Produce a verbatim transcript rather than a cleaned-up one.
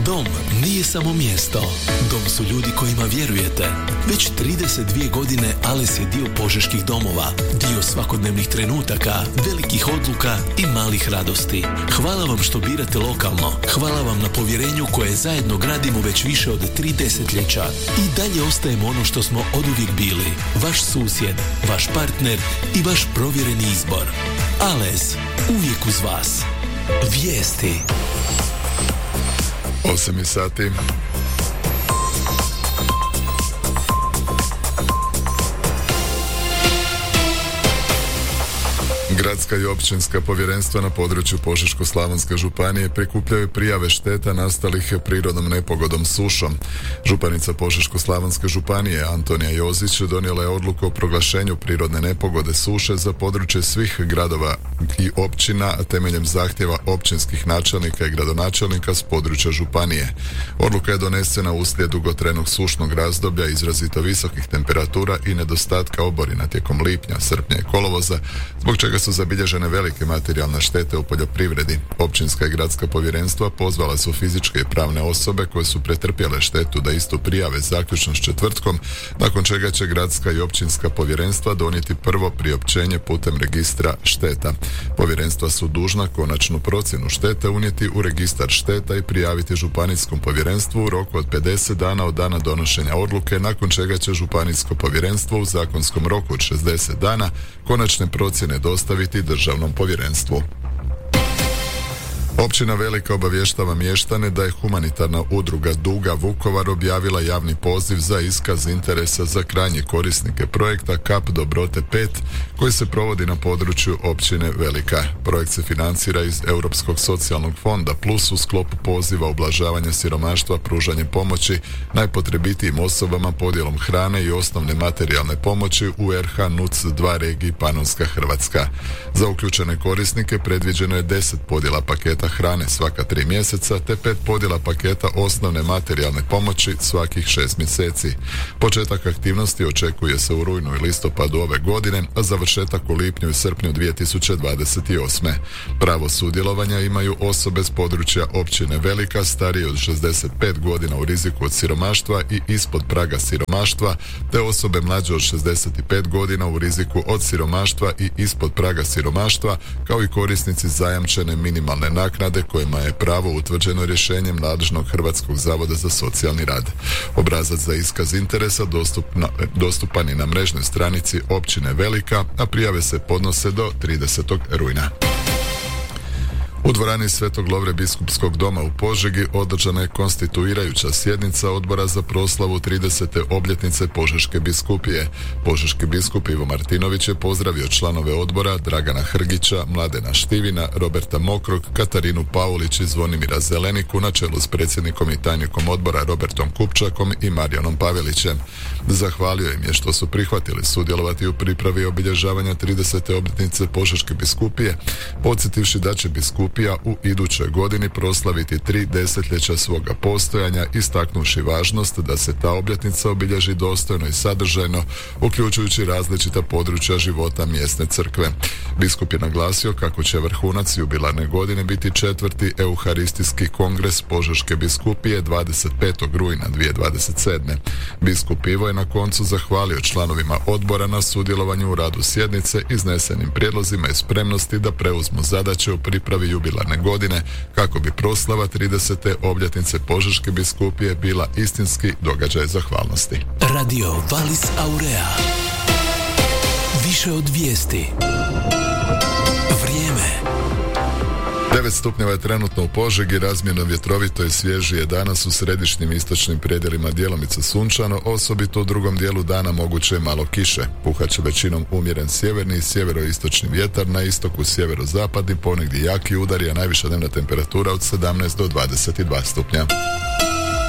Dom nije samo mjesto. Dom su ljudi kojima vjerujete. Već trideset dvije godine Ales je dio požeških domova, dio svakodnevnih trenutaka, velikih odluka i malih radosti. Hvala vam što birate lokalno. Hvala vam na povjerenju koje zajedno gradimo već više od tri desetljeća. I dalje ostajemo ono što smo oduvijek bili. Vaš susjed, vaš partner i vaš provjereni izbor. Ales, uvijek uz vas. Vijesti. osam sati. Gradska i općinska povjerenstva na području Požeško-slavonske županije prikupljaju prijave šteta nastalih prirodnom nepogodom sušom. Županica Požeško-slavonske županije Antonija Jozić donijela je odluku o proglašenju prirodne nepogode suše za područje svih gradova i općina temeljem zahtjeva općinskih načelnika i gradonačelnika s područja županije. Odluka je donesena uslijed dugotrenog sušnog razdoblja, izrazito visokih temperatura i nedostatka oborina tijekom lipnja, srpnja i kolovoza, zbog čega su zabilježene velike materijalne štete u poljoprivredi. Općinska i gradska povjerenstva pozvala su fizičke i pravne osobe koje su pretrpjele štetu da istu prijave zaključno s četvrtkom, nakon čega će gradska i općinska povjerenstva donijeti prvo priopćenje putem registra šteta. Povjerenstva su dužna konačnu procjenu štete unijeti u registar šteta i prijaviti županijskom povjerenstvu u roku od pedeset dana od dana donošenja odluke, nakon čega će županijsko povjerenstvo u zakonskom roku od šezdeset dana konačne procjene dostaviti državnom povjerenstvu. Općina Velika obavještava mještane da je humanitarna udruga Duga Vukovar objavila javni poziv za iskaz interesa za krajnje korisnike projekta Kap Dobrote pet koji se provodi na području općine Velika. Projekt se financira iz Europskog socijalnog fonda plus u sklopu poziva ublažavanja siromaštva pružanjem pomoći najpotrebitijim osobama podjelom hrane i osnovne materijalne pomoći u R H N U C dva regiji Panonska Hrvatska. Za uključene korisnike predviđeno je deset podjela paketa hrane svaka tri mjeseca te pet podjela paketa osnovne materijalne pomoći svakih šest mjeseci. Početak aktivnosti očekuje se u rujnu i listopadu ove godine, a završetak u lipnju i srpnju dvije tisuće dvadeset osme. Pravo sudjelovanja imaju osobe s područja općine Velika starije od šezdeset pet godina u riziku od siromaštva i ispod praga siromaštva, te osobe mlađe od šezdeset pet godina u riziku od siromaštva i ispod praga siromaštva, kao i korisnici zajamčene minimalne naknade kojima je pravo utvrđeno rješenjem nadležnog Hrvatskog zavoda za socijalni rad. Obrazac za iskaz interesa dostupna, dostupan je na mrežnoj stranici općine Velika, a prijave se podnose do tridesetog rujna. U dvorani Svetog Lovre biskupskog doma u Požegi održana je konstituirajuća sjednica Odbora za proslavu tridesete obljetnice Požeške biskupije. Požeški biskup Ivo Martinović je pozdravio članove odbora Dragana Hrgića, Mladena Štivina, Roberta Mokrog, Katarinu Paulić i Zvonimira Zeleniku na čelu s predsjednikom i tajnikom odbora Robertom Kupčakom i Marijanom Pavelićem. Zahvalio im je što su prihvatili sudjelovati u pripravi obilježavanja tridesete obljetnice Požeške biskupije, podsjetivši da će biskup u idućoj godini proslaviti tri desetljeća svoga postojanja, istaknuši važnost da se ta obljetnica obilježi dostojno i sadržajno, uključujući različita područja života mjesne crkve. Biskup je naglasio kako će vrhunac jubilarne godine biti četvrti Euharistijski kongres Požeške biskupije dvadeset petog rujna dvije tisuće dvadeset sedme. Biskup Ivo je na koncu zahvalio članovima odbora na sudjelovanju u radu sjednice, iznesenim prijedlozima i spremnosti da preuzmu zadaće u pripravi jubilarne godine kako bi proslava tridesete obljetnice Požeške biskupije bila istinski događaj zahvalnosti. Radio Valis Aurea. Više od vijesti. Vrijeme. devet stupnjeva je trenutno u Požegi, razmjerno vjetrovito i svježije danas u središnjim istočnim predjelima djelomice sunčano, osobito u drugom dijelu dana moguće je malo kiše. Puhat će većinom umjeren sjeverni i sjeveroistočni vjetar, na istoku sjeverozapadni ponegdje jaki udari, a najviša dnevna temperatura od sedamnaest do dvadeset dva stupnja.